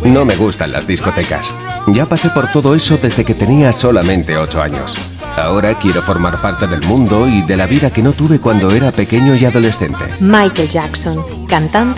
No me gustan las discotecas. Ya pasé por todo eso desde que tenía solamente 8 años. Ahora quiero formar parte del mundo y de la vida que no tuve cuando era pequeño y adolescente. Michael Jackson, cantante